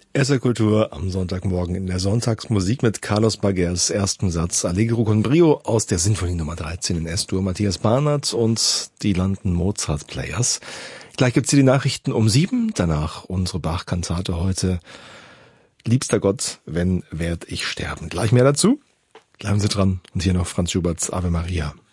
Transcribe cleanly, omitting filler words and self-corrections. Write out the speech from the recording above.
SR Kultur am Sonntagmorgen in der Sonntagsmusik mit Carlos Bagers ersten Satz Allegro con Brio aus der Sinfonie Nummer 13 in S-Dur, Matthias Barnard und die London Mozart Players. Gleich gibt's hier die Nachrichten um 7, danach unsere Bach-Kantate heute. Liebster Gott, wenn werd ich sterben. Gleich mehr dazu. Bleiben Sie dran und hier noch Franz Schuberts Ave Maria.